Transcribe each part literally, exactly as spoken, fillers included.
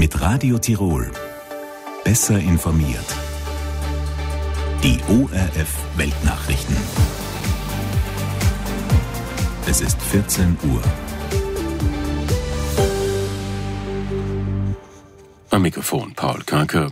Mit Radio Tirol. Besser informiert. Die O R F Weltnachrichten. Es ist vierzehn Uhr. Am Mikrofon Paul Kranke.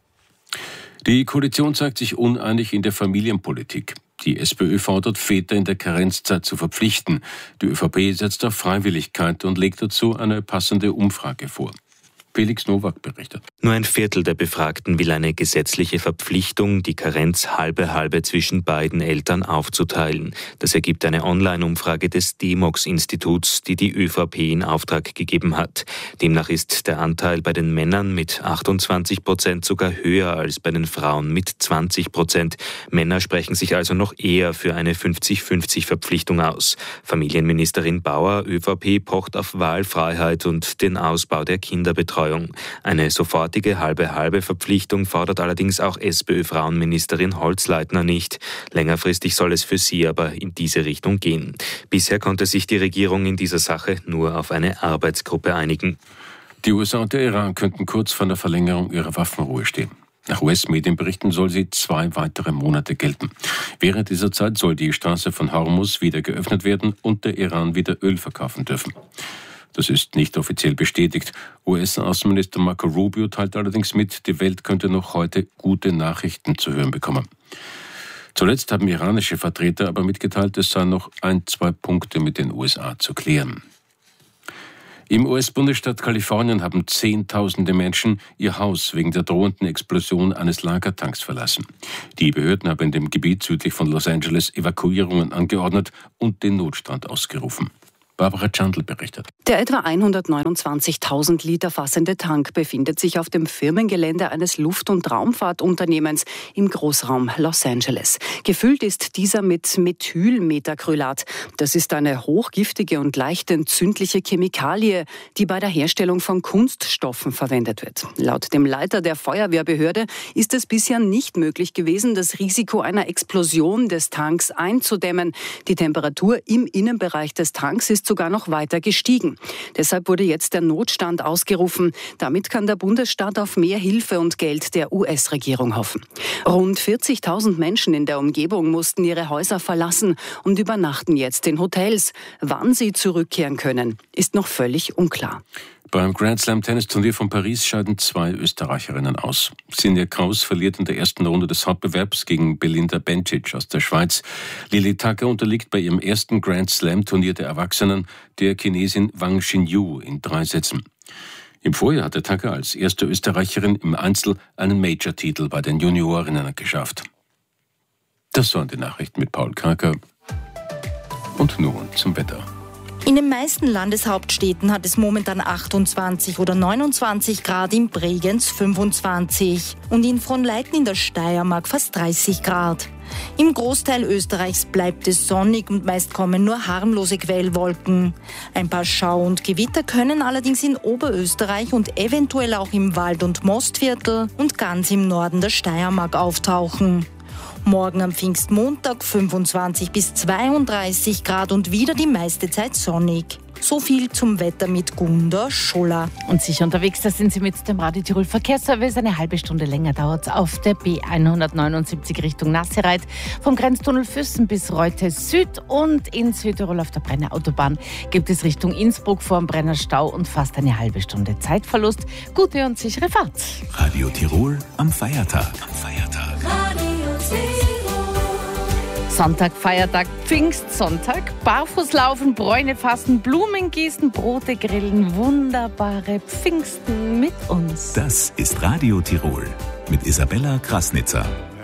Die Koalition zeigt sich uneinig in der Familienpolitik. Die SPÖ fordert, Väter in der Karenzzeit zu verpflichten. Die ÖVP setzt auf Freiwilligkeit und legt dazu eine passende Umfrage vor. Felix Nowak berichtet. Nur ein Viertel der Befragten will eine gesetzliche Verpflichtung, die Karenz halbe-halbe zwischen beiden Eltern aufzuteilen. Das ergibt eine Online-Umfrage des D E M O X-Instituts, die die ÖVP in Auftrag gegeben hat. Demnach ist der Anteil bei den Männern mit achtundzwanzig Prozent sogar höher als bei den Frauen mit zwanzig Prozent. Männer sprechen sich also noch eher für eine fünfzig fünfzig Verpflichtung aus. Familienministerin Bauer, ÖVP, pocht auf Wahlfreiheit und den Ausbau der Kinderbetreuung. Eine sofortige halbe-halbe-Verpflichtung fordert allerdings auch SPÖ-Frauenministerin Holzleitner nicht. Längerfristig soll es für sie aber in diese Richtung gehen. Bisher konnte sich die Regierung in dieser Sache nur auf eine Arbeitsgruppe einigen. Die U S A und der Iran könnten kurz vor der Verlängerung ihrer Waffenruhe stehen. Nach U S-Medienberichten soll sie zwei weitere Monate gelten. Während dieser Zeit soll die Straße von Hormuz wieder geöffnet werden und der Iran wieder Öl verkaufen dürfen. Das ist nicht offiziell bestätigt. U S-Außenminister Marco Rubio teilt allerdings mit, die Welt könnte noch heute gute Nachrichten zu hören bekommen. Zuletzt haben iranische Vertreter aber mitgeteilt, es seien noch ein, zwei Punkte mit den U S A zu klären. Im U S-Bundesstaat Kalifornien haben Zehntausende Menschen ihr Haus wegen der drohenden Explosion eines Lagertanks verlassen. Die Behörden haben in dem Gebiet südlich von Los Angeles Evakuierungen angeordnet und den Notstand ausgerufen. Barbara Chandl berichtet. Der etwa hundertneunundzwanzigtausend Liter fassende Tank befindet sich auf dem Firmengelände eines Luft- und Raumfahrtunternehmens im Großraum Los Angeles. Gefüllt ist dieser mit Methylmetacrylat. Das ist eine hochgiftige und leicht entzündliche Chemikalie, die bei der Herstellung von Kunststoffen verwendet wird. Laut dem Leiter der Feuerwehrbehörde ist es bisher nicht möglich gewesen, das Risiko einer Explosion des Tanks einzudämmen. Die Temperatur im Innenbereich des Tanks ist sogar noch weiter gestiegen. Deshalb wurde jetzt der Notstand ausgerufen. Damit kann der Bundesstaat auf mehr Hilfe und Geld der U S-Regierung hoffen. Rund vierzigtausend Menschen in der Umgebung mussten ihre Häuser verlassen und übernachten jetzt in Hotels. Wann sie zurückkehren können, ist noch völlig unklar. Beim Grand Slam Tennisturnier von Paris scheiden zwei Österreicherinnen aus. Sinja Kraus verliert in der ersten Runde des Hauptbewerbs gegen Belinda Bencic aus der Schweiz. Lili Tucker unterliegt bei ihrem ersten Grand Slam Turnier der Erwachsenen der Chinesin Wang Xinyu in drei Sätzen. Im Vorjahr hatte Tucker als erste Österreicherin im Einzel einen Major-Titel bei den Juniorinnen geschafft. Das waren die Nachrichten mit Paul Kranke. Und nun zum Wetter. In den meisten Landeshauptstädten hat es momentan achtundzwanzig oder neunundzwanzig Grad, in Bregenz fünfundzwanzig und in Fronleiten in der Steiermark fast dreißig Grad. Im Großteil Österreichs bleibt es sonnig und meist kommen nur harmlose Quellwolken. Ein paar Schau- und Gewitter können allerdings in Oberösterreich und eventuell auch im Wald- und Mostviertel und ganz im Norden der Steiermark auftauchen. Morgen am Pfingstmontag fünfundzwanzig bis zweiunddreißig Grad und wieder die meiste Zeit sonnig. So viel zum Wetter mit Gunda Scholler. Und sicher unterwegs, da sind Sie mit dem Radio Tirol Verkehrsservice. Eine halbe Stunde länger dauert es auf der B hundertneunundsiebzig Richtung Nassereit. Vom Grenztunnel Füssen bis Reute Süd und in Südtirol auf der Brenner Autobahn gibt es Richtung Innsbruck vor dem Brenner Stau und fast eine halbe Stunde Zeitverlust. Gute und sichere Fahrt. Radio Tirol am Feiertag. Am Feiertag. Radio Sonntag, Feiertag, Pfingstsonntag, barfuß laufen, Bräune fassen, Blumen gießen, Brote grillen, wunderbare Pfingsten mit uns. Das ist Radio Tirol mit Isabella Krasnitzer.